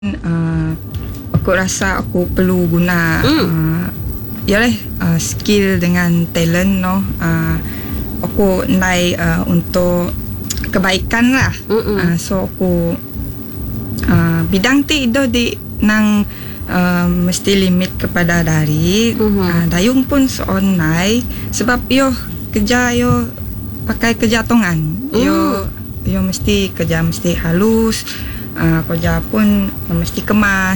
Aku rasa aku perlu guna skill dengan talent aku naik untuk kebaikan lah. So aku bidang ti itu di nang mesti limit kepada dari dayung pun seon naik sebab yo kerja yo pakai kerja tongan. Yo mesti kerja mesti halus. Kerja pun mesti kemas.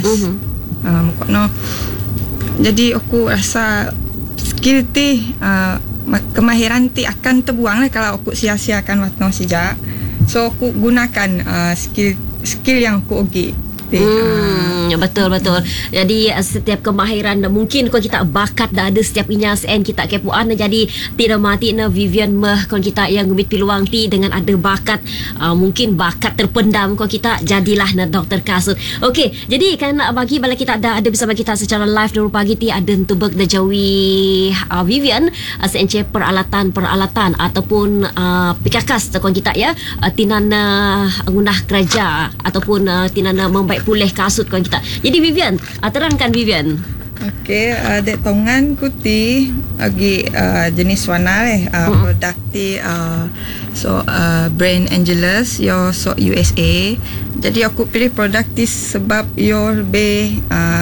Jadi aku rasa skill ti kemahiran ti akan terbuang lah kalau aku sia-siakan waktu sejak. So aku gunakan skill yang aku ugi. Betul. Jadi setiap kemahiran mungkin kalau kita bakat dah ada setiap inya sen kita kepuan jadi tidak mati na Vivian mah kalau kita yang ngubit peluang ti dengan ada bakat mungkin bakat terpendam kalau kita jadilah na doktor kasut. Okey, jadi kan bagi bala kita ada bersama kita secara live dulu pagi ti ada tubek da jawi Vivian SNC peralatan ataupun pikakas kalau kita ya tinana ngunah kerja ataupun tinana membaik pulih kasut kau kita. Jadi Vivian, terangkan Vivian. Okey, dek tongan kuti lagi jenis warna produk ti brand Angelus yo USA. Jadi aku pilih produk ti sebab yo lebih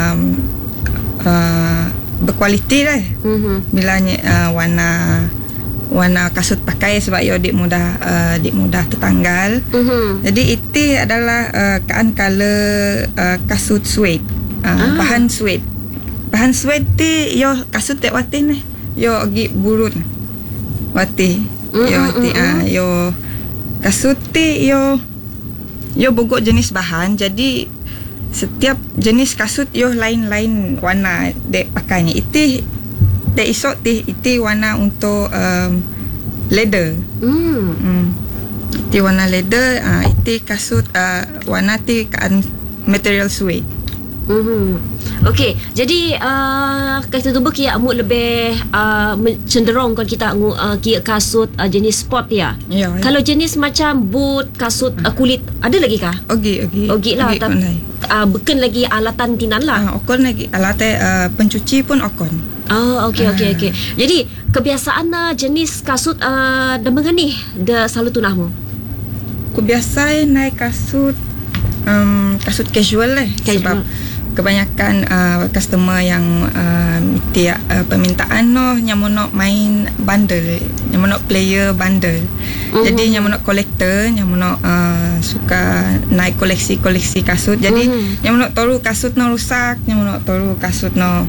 berkualiti lah. Bilanya warna kasut pakai sebab yo dik mudah tertanggal. Jadi itu adalah color kasut suede. Bahan suede. Bahan suede ti yo kasut tek watin yo agi burun. Wati. Yo kasut ti yo bogok jenis bahan. Jadi setiap jenis kasut yo lain-lain warna dek pakainya. Itu dek isok ti itu warna untuk leather. Itu warna leather. Itu kasut warna ti kan material suede. Okey, jadi kita tu berkia amu lebih cenderung kalau kita kia kasut jenis sport ya. Kalau jenis macam boot, kasut kulit ada lagi kah? Ogi lah. Bukan lagi alatan tinan lah. Okon lagi alatan pencuci pun okon. Okey. Jadi kebiasaan jenis kasut demengan ni dah selalu tunahmu? Aku biasa naik kasut casual lah. Sebab kebanyakan customer yang tiap permintaan nyamunok main bundle, nyamunok player bundle. Jadi nyamunok collector, nyamunok suka naik koleksi kasut. Jadi nyamunok toru kasut no rusak, nyamunok toru kasut no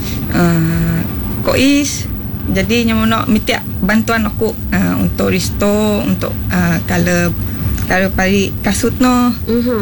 kois. Jadi nyamunok minta bantuan aku untuk restore untuk color pari kasut no.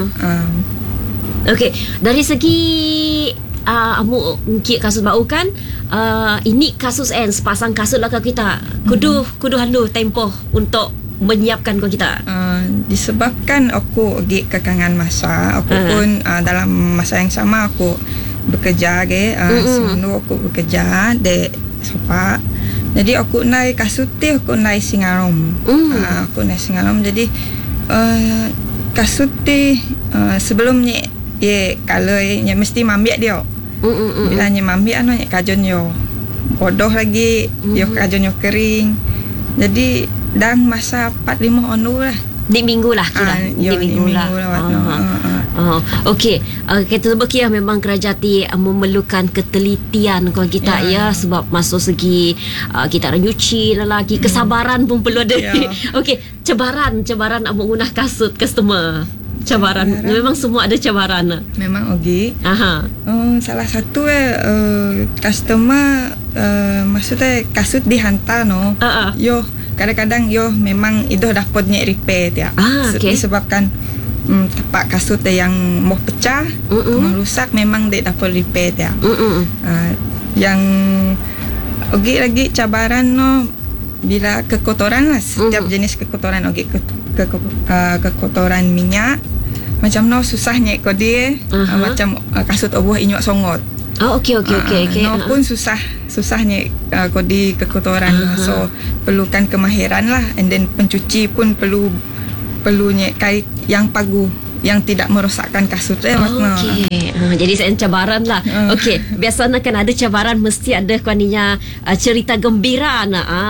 Okey, dari segi amu ngkik kasut bau kan ini kasus sepasang kasut lah kita kudu halu tempoh untuk menyiapkan kau kita. Disebabkan aku pergi kekangan masa, aku pun dalam masa yang sama aku bekerja sebelum aku bekerja di sopak. Jadi aku naik kasut aku naik Singarom. Aku naik Singarom. Jadi kasut sebelumnya kalau mesti mambiak dia. Bila mambiak kajon yo bodoh lagi yo kajon yo kering. Jadi dah masa 4-5 onu lah. Di minggu lah kira. Di minggu lah. Okey, kita berkira memang kerajaan memerlukan ketelitian kalau kita ya sebab masuk segi kita nyuci lelaki kesabaran pun perlu ada. Okey, cabaran menggunakan kasut customer. Cabaran memang semua ada cabaran. Memang salah satu customer maksudnya kasut dihantar yo kadang-kadang yo memang itu dapat repair dia. Disebabkan tapak kasut yang mau pecah, mau rusak memang dia dapat repair dia. Yang lagi cabaran bila kekotoran lah setiap jenis kekotoran kekotoran minyak macam susahnya kau dia macam kasut obuh inyok songot. Okey. Pun susahnya kau di kekotoran. So perlukan kemahiran lah, and then pencuci pun perlunya kait yang pagu yang tidak merosakkan kasut makna. Okey. Jadi saya cabaran lah. Okey, biasanya kan ada cabaran mesti ada kuaninya cerita gembira.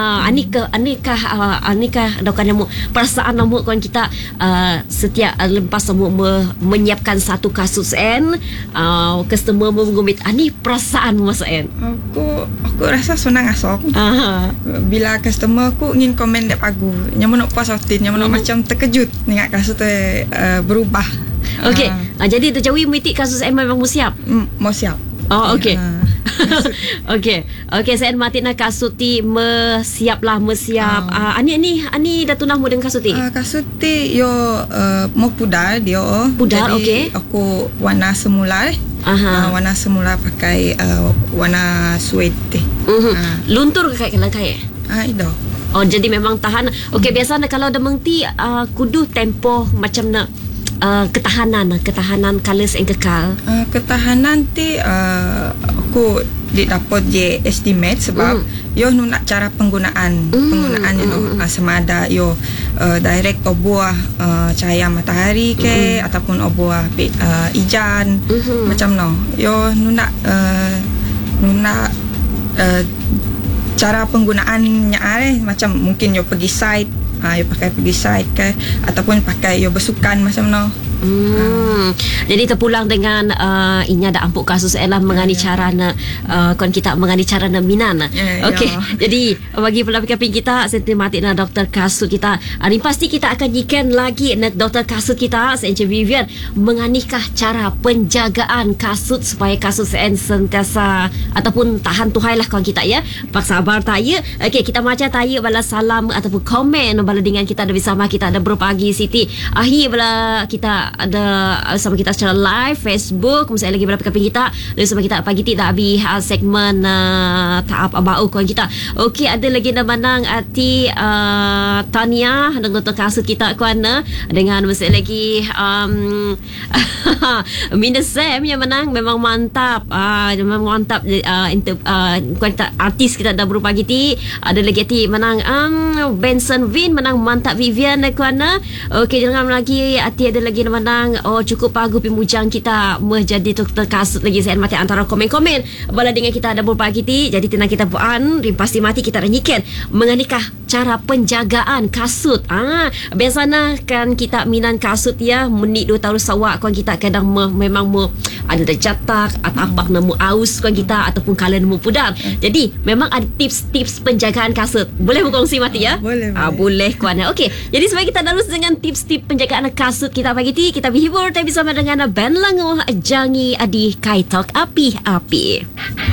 Anikah dokan namu perasaan namu kan kita setiap lepas namu menyiapkan satu kasut sen customer menggumit ani perasaan masa en. Aku rasa senang asok. Bila customer aku ingin komen dek pagu, nyamu nak puas outin, nyamu nak macam terkejut dengan kasut berubah. Okey. Jadi terjawi mitik kasus memang mau siap. Mau siap. Oh okey. Okey, saya mati nak kasut ti siap. Ani dah tunah mu dengan kasut ti. Kasut ti yo mau pudar dia. Pudar, okey. Aku warna semula warna semula pakai warna suede. Luntur ke kalang kai? Itu. Oh, jadi memang tahan. Okey, biasa kalau ada mengti kudu tempo macam nak ketahanan colors yang kekal. Ketahanan ti aku dapat je estimate sebab yo nak cara penggunaan sama ada yo direct obuah cahaya matahari ke ataupun obuah ijan macam yo nak cara penggunaannya macam mungkin yo pergi site yo pakai pergi site ke ataupun pakai yo bersukan macam Jadi terpulang dengan inya ada ampuk kasus elah mengani cara na kon kita mengani cara na minan. Okey. Jadi bagi pelapik-pelapik kita sentimatik na doktor kasut kita. Hari pasti kita akan jikan lagi nak doktor kasut kita Encik Vivian menganikah cara penjagaan kasut supaya kasut sentiasa ataupun tahan tuhai lah kon kita ya. Pak sabar taya. Okey, kita macam taya bala salam ataupun komen bala dengan kita ada bersama kita ada berpagi Siti. Akhir bala kita ada sama kita secara live Facebook misalnya lagi berapa kaping kita dan sama kita pagi tidak habis segmen tahap abau kawan kita. Okey, ada lagi nama nang ati Tania dengan kasut kita kawan dengan misalnya lagi Minda Sam yang menang memang mantap memang mantap kawan kita artis kita dah berupa pagi ada lagi ati menang Benson Vin menang mantap Vivian kawan. Okey, jangan lagi ati ada lagi nama cukup pagu pimujang kita menjadi doktor kasut lagi saya mati antara komen-komen bala dengan kita ada berpagi ti jadi tenang kita buan pasti mati kita renyikan menganikah cara penjagaan kasut. Biasanya kan kita minan kasut ya menit 2 tahun sawak kan kita kadang memang ada jatak atau apa nemu aus kan kita ataupun kala nemu pudar. Jadi memang ada tips-tips penjagaan kasut. Boleh berkongsi mati ya? Boleh kuan. Okey. Jadi supaya kita terus dengan tips-tips penjagaan kasut kita pagi ti kita berhibur tapi bersama dengan band Langoh Jangi Adi Kaitok Api-Api.